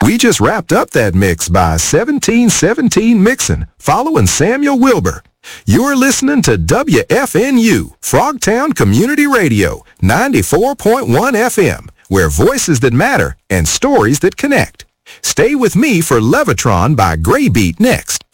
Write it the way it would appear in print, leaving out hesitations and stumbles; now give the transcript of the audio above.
We just wrapped up that mix by 1717 Mixin', following Samuel Wilbur. You're listening to WFNU, Frogtown Community Radio, 94.1 FM, where voices that matter and stories that connect. Stay with me for Levitron by Grey Beat next.